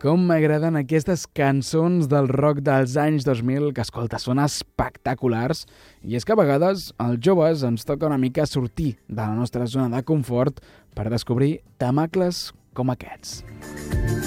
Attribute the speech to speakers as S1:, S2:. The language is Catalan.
S1: Com m'agraden aquestes cançons del rock dels anys 2000 que, escolta, són espectaculars. I és que a vegades els joves ens toca una mica sortir de la nostra zona de confort per descobrir temacles com aquests.